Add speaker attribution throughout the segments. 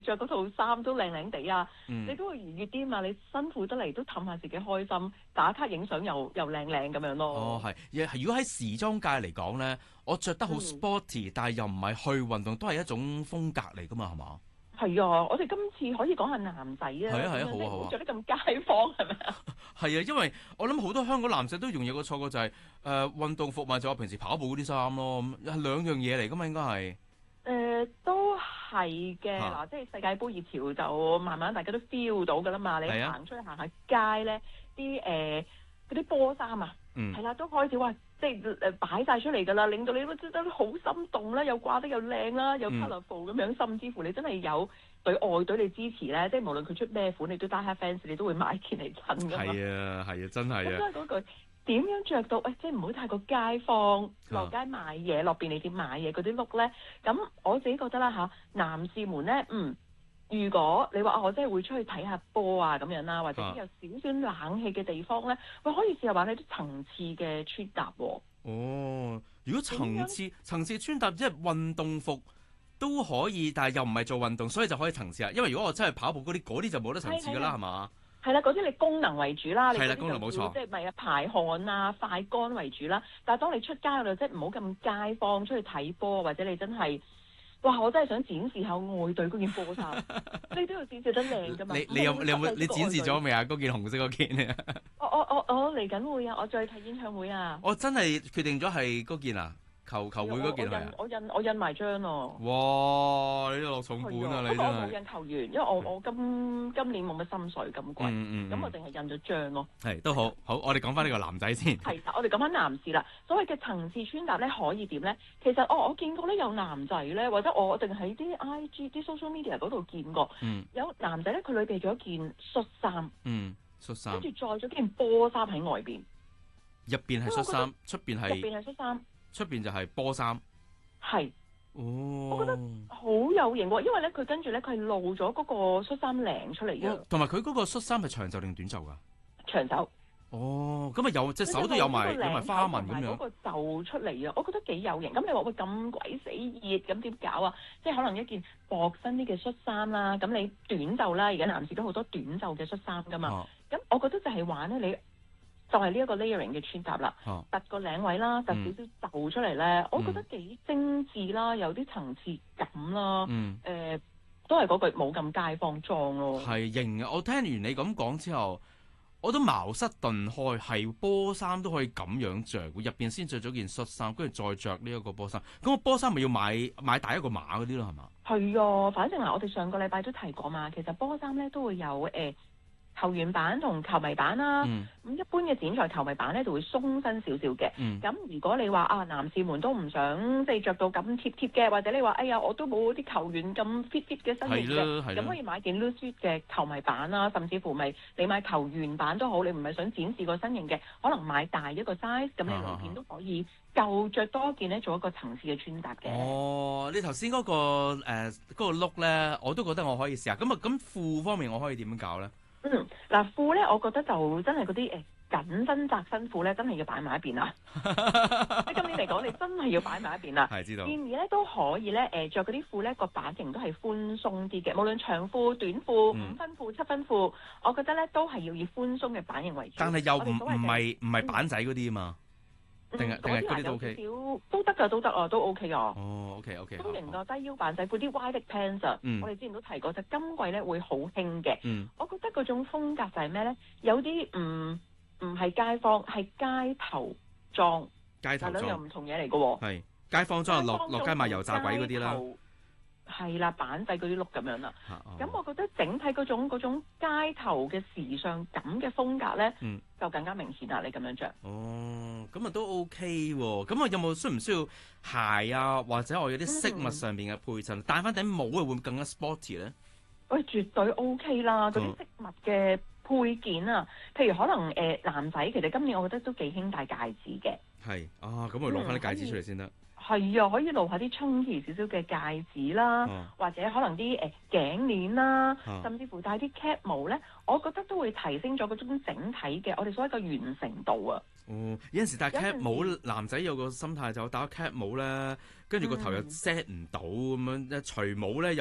Speaker 1: 着嗰套衫都靚靚地啊，你都會愉悅啲嘛。你辛苦得嚟都氹下自己開心，打卡影相又靚靚咁樣咯。
Speaker 2: 哦，係。如果喺時裝界嚟講咧，我着得好 sporty，但係又唔係去運動，都係一種風格嚟噶嘛，係嘛？
Speaker 1: 係啊，我哋今次可以講下男仔啊，
Speaker 2: 係啊，好啊，好啊，
Speaker 1: 着得咁街坊係咪啊？
Speaker 2: 係啊，因為我諗好多香港男仔都容易有個錯覺就係運動服咪就我平時跑步嗰啲衫咯，係兩樣嘢嚟噶嘛，應該係。
Speaker 1: 都係嘅嗱，即係世界盃熱潮就慢慢大家都 feel 到㗎啦嘛。你行出去行下街咧，啲嗰啲波衫啊，係啦，都開始話即係擺晒出嚟㗎啦，令到你都覺得好心動啦，又掛得又靚啦，又 colourful 咁樣，甚至乎你真係有對外隊你支持咧，即係無論佢出咩款，你都 die hard fans，你都會買件嚟襯㗎嘛。
Speaker 2: 係啊，真係啊。
Speaker 1: 咁都係嗰句。點樣着到？即係唔好太過街坊落街買嘢，落便利店買嘢嗰啲 look 咧。咁我自己覺得啦嚇，男士們咧，如果你話我真係會出去睇下波啊咁樣啦，或者有少少冷氣嘅地方咧，喂，可以試下玩呢啲層次嘅穿搭喎。
Speaker 2: 哦，如果層次穿搭即係運動服都可以，但係又唔係做運動，所以就可以層次啊。因為如果我真係跑步嗰啲就冇得層次㗎啦，係嘛？
Speaker 1: 係啦，嗰啲你功能為主啦，
Speaker 2: 係啦，功能冇錯，
Speaker 1: 即係咪排汗啊、快乾為主啦。但係當你出街嗰度，即係唔好咁街坊出去睇波，或者你真係，哇！我真係想展示下外隊嗰件波衫，你都要展示得靚㗎嘛。
Speaker 2: 你有冇你展示咗未啊？嗰件紅色嗰件啊？
Speaker 1: 我嚟緊會啊！我再睇演唱會啊！
Speaker 2: 我真係決定咗係嗰件啊！球會嗰件係啊！
Speaker 1: 我印埋張咯。
Speaker 2: 哇！你都落重本啊！你真係。不過
Speaker 1: 我冇印球員，因為我今年冇乜心水咁貴，咁我淨係印咗張咯。
Speaker 2: 係都好，我哋講翻呢個男仔先。
Speaker 1: 係啦，我哋講翻男士啦。所謂嘅層次穿搭咧，可以點咧？其實我見過咧有男仔咧，或者我淨喺啲 IG 啲 social media 嗰度見過，有男仔咧佢裏備咗件恤衫，
Speaker 2: 恤衫，
Speaker 1: 跟住載咗件波衫喺外邊，
Speaker 2: 入邊係恤衫，出邊係
Speaker 1: 恤衫。
Speaker 2: 出邊就係波衫，
Speaker 1: 係，
Speaker 2: 我
Speaker 1: 覺得好有型喎，因為咧佢跟住咧佢係露咗嗰個恤衫領出嚟嘅，
Speaker 2: 同埋佢嗰個恤衫係長袖定短袖㗎？
Speaker 1: 長袖。
Speaker 2: 哦，咁啊有隻手都有埋花紋咁樣。嗰個
Speaker 1: 袖出嚟啊，我覺得幾有型。咁你話喂咁鬼死熱，咁點搞啊？即係可能一件薄身啲嘅恤衫啦，咁你短袖啦，而家男士都好多短袖嘅恤衫㗎嘛。咁我覺得就係玩咧你。就係呢一個 layering 嘅穿搭啦，突個領位啦，突少少袖出嚟咧，我覺得幾精緻啦，有啲層次感啦，都係嗰句冇咁街坊裝咯。
Speaker 2: 係型啊！我聽完你咁講之後，我都茅塞頓開，係波衫都可以咁樣着，入邊先着咗件恤衫，跟住再着呢一個波衫。咁個波衫咪要買大一個碼嗰啲咯，係嘛？係
Speaker 1: 啊，反正嗱，我哋上個禮拜都提過嘛，其實波衫咧都會有球員版同球迷版啦，咁一般嘅剪裁球迷版咧就會鬆身少少嘅。咁如果你話啊，男士們都唔想即係着到咁貼貼嘅，或者你話哎呀我都冇啲球員咁 fit 嘅身形嘅，咁可以買件 loose fit 嘅球迷版啦，甚至乎咪你買球員版都好，你唔係想展示個身形嘅，可能買大一個 size，咁你裏邊都可以夠着多件咧，做一個層次嘅穿搭嘅。
Speaker 2: 哦，你頭先嗰個 look 咧，我都覺得我可以試下。咁褲方面我可以點樣搞咧？
Speaker 1: 嗱褲咧，我覺得就真係嗰啲緊身窄身褲咧，真係要擺埋一邊啦。喺今年嚟講，你真係要擺埋一邊啦。
Speaker 2: 係知道。建
Speaker 1: 議咧都可以咧，著嗰啲褲咧個版型都係寬鬆啲嘅，無論長褲、短褲、5分褲、7分褲，我覺得咧都係要以寬鬆嘅版型為主。
Speaker 2: 但係又唔係板仔嗰啲啊嘛。定係嗰啲都 OK，
Speaker 1: 都得㗎，都 OK 啊。
Speaker 2: 哦 ，OK，
Speaker 1: 中型嘅低腰版仔褲啲 wide pants 啊，我哋之前都提過，就今季咧會好興嘅。我覺得嗰種風格就係咩咧？有啲唔係街坊，係街頭裝，
Speaker 2: 街頭裝
Speaker 1: 又唔同嘢嚟嘅喎。
Speaker 2: 係街坊裝落街賣油炸鬼嗰啲啦。
Speaker 1: 係啦，板仔嗰啲 look 咁樣啦。咁我覺得整體嗰種街頭嘅時尚感嘅風格咧，就更加明顯啦。你咁樣着。
Speaker 2: 哦，咁啊都 OK 喎。咁啊有冇需唔需要鞋啊？或者我有啲飾物上邊嘅配襯，戴翻頂帽會唔會更加 sporty 咧？
Speaker 1: 喂，絕對 OK 啦！嗰啲飾物嘅配件啊，譬如可能男仔，其實今年我覺得都幾興戴戒指嘅。係
Speaker 2: 啊，咁我攞翻啲戒指出嚟先得。
Speaker 1: 係啊，可以露下啲充氣少少嘅戒指啦，或者可能啲頸鏈啦，甚至乎戴啲 cap 帽咧，我覺得都會提升咗嗰種整體嘅我哋所謂嘅完成度啊。
Speaker 2: 哦，有陣時戴 cap 帽，男仔有個心態就戴 cap 帽咧，跟住個頭又 set 唔到咁樣，除帽咧又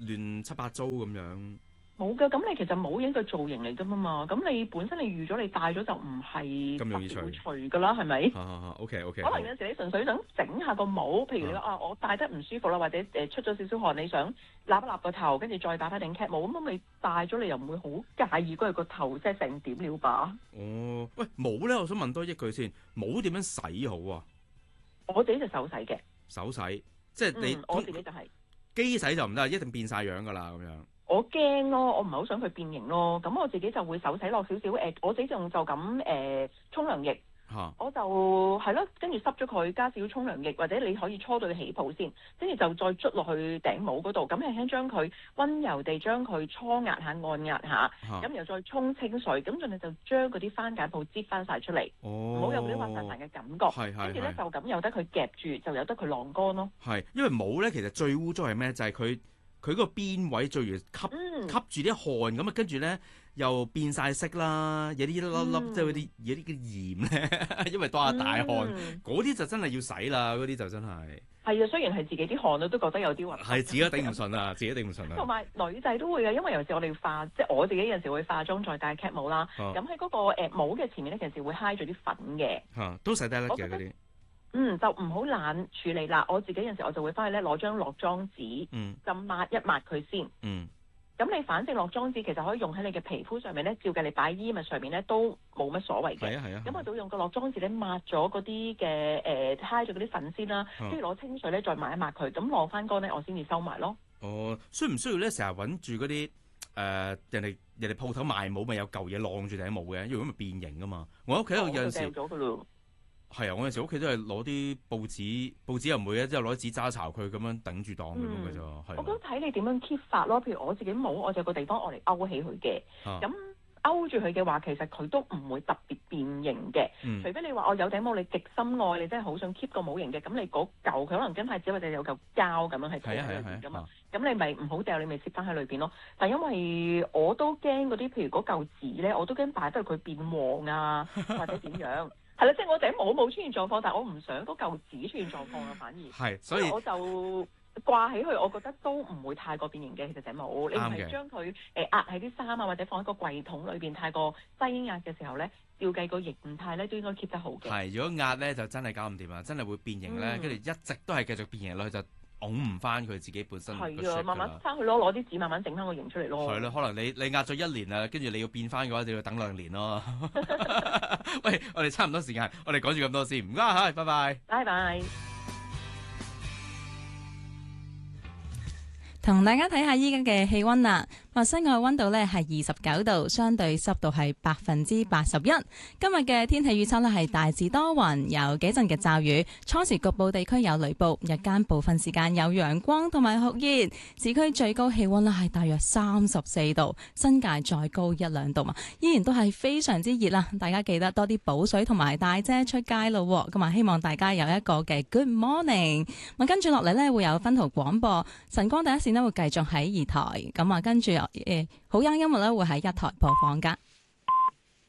Speaker 2: 亂七八糟咁樣。
Speaker 1: 冇㗎，咁你其實冇影個造型嚟㗎嘛，咁你本身你預咗你戴咗就唔係
Speaker 2: 咁容易除
Speaker 1: 㗎啦，係咪
Speaker 2: ？OK。
Speaker 1: 可能有時你純粹想整下個帽，譬如你話我戴得唔舒服啦，或者出咗少少汗，你想立一立個頭，跟住再戴翻頂 cap 帽，咁你戴咗你又唔會好介意嗰個頭即係成點了吧？
Speaker 2: 哦，喂，帽咧，我想問多一句先，帽點樣洗好啊？
Speaker 1: 我自己就手洗嘅。手
Speaker 2: 洗，即係你
Speaker 1: 我自己就係
Speaker 2: 機洗就唔得，一定變晒樣㗎啦咁樣。
Speaker 1: 我驚咯，我唔係好想佢變形咯，咁我自己就會手洗落少少我自己就咁沖涼液，我就係咯，跟住濕咗佢，加少少沖涼液，或者你可以搓到佢起泡先，跟住就再捽落去頂帽嗰度，咁輕輕將佢溫柔地將佢搓壓下、按壓下，咁然後再沖清水，咁盡量就將嗰啲番梘泡擠翻晒出嚟，唔好有嗰啲滑潺潺嘅感覺，跟住咧就咁由得佢夾住，就由得佢晾乾咯。
Speaker 2: 係，因為帽咧其實最污糟係咩？就係佢嗰個邊位最容易吸住啲汗咁啊，跟住咧又變晒色啦，有啲一粒粒即係嗰啲有啲嘅鹽咧，因為多下大汗，嗰啲就真係要洗啦，嗰啲就真係。係
Speaker 1: 啊，雖然係自己啲汗都覺得有啲核突。
Speaker 2: 係自己都頂唔順啊，自己頂唔順啊。
Speaker 1: 同埋女仔都會嘅，因為有時我哋化，即係我自己有時會化妝再戴 cap 帽啦。咁喺嗰個帽嘅前面咧，其實會揩咗啲粉嘅。
Speaker 2: 都洗得甩嘅嗰啲。
Speaker 1: 就唔好懶處理啦。我自己有時我就會翻去咧攞張落妝紙，就抹一抹佢先。咁你反正落妝紙其實可以用喺你嘅皮膚上面咧，照計你擺衣物上面咧都冇乜所謂嘅。係啊。咁我就用個落妝紙咧抹咗嗰啲嘅揩咗嗰啲粉先啦，跟住攞清水咧再抹一抹佢，咁晾翻乾咧我先至收埋咯。
Speaker 2: 哦，需唔需要咧成日揾住嗰啲人哋鋪頭賣帽咪有舊嘢晾住頂帽嘅？因為咁咪變形噶嘛。我喺屋企度有陣時。係啊，我有時屋企都係攞啲報紙又唔會嘅，之後攞紙揸巢佢咁樣頂住檔咁樣嘅啫。係。我覺得睇你點樣 keep 法咯。譬如我自己冇，我就有個地方我嚟勾起佢嘅。咁勾住佢嘅話，其實佢都唔會特別變形嘅。除非你話我有頂帽，你極深愛，你真係好想 keep 個帽型嘅，咁你嗰嚿佢可能真係只或者有嚿膠咁樣係套喺裏邊㗎嘛。咁你咪唔好掉，你咪攝翻喺裏邊咯。但因為我都驚嗰啲，譬如嗰嚿紙咧，我都驚擺得佢變黃啊，或者點樣。係啦，即係我頂帽冇出現狀況，但係我唔想嗰嚿紙出現狀況啊，反而係，所以我就掛起去，我覺得都唔會太過變形嘅。其實頂帽，你唔係將佢壓喺啲衫啊，或者放喺個櫃桶裏邊太過擠壓嘅時候咧，照計個形態咧都應該 keep 得好嘅。係，如果壓咧就真係搞唔掂啊，真係會變形咧，跟住一直都係繼續變形落去就拱唔翻佢自己本身。係啊，慢慢翻去咯，攞啲紙慢慢整翻個形出嚟咯。係咯，可能你壓咗1年啦，跟住你要變翻嘅話，就要等2年咯。喂，我哋差唔多時間，我哋講住咁多先，唔該嚇，拜拜。拜拜。
Speaker 3: 同大家睇下依家嘅氣溫啦，室外溫度呢係29度，相對濕度係81%。今日嘅天氣預測呢係大致多雲，有幾陣嘅驟雨，初時局部地區有雷暴，日間部分時間有陽光同埋酷熱。市區最高氣溫呢係大約34度，新界再高1-2度嘛，依然都係非常之熱啦。大家記得多啲補水同埋帶遮出街咯。咁啊，希望大家有一個嘅 Good morning。跟住落嚟呢會有分途廣播，晨光第一線呢會繼續喺2台，咁啊跟住好音樂咧會喺1台播放噶。